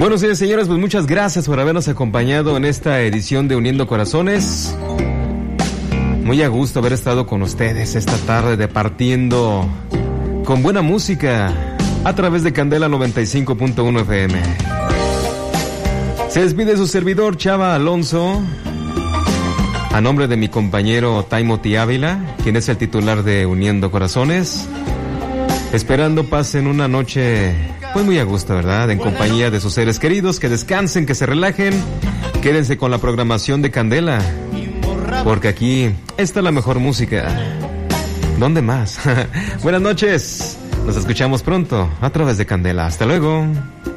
Buenos días, señores, pues muchas gracias por habernos acompañado en esta edición de Uniendo Corazones. Muy a gusto haber estado con ustedes esta tarde departiendo con buena música a través de Candela 95.1 FM. Se despide su servidor Chava Alonso, a nombre de mi compañero Taimoti Ávila, quien es el titular de Uniendo Corazones. Esperando pasen una noche pues muy a gusto, ¿verdad? En compañía de sus seres queridos, que descansen, que se relajen. Quédense con la programación de Candela, porque aquí está la mejor música. ¿Dónde más? Buenas noches. Nos escuchamos pronto a través de Candela. Hasta luego.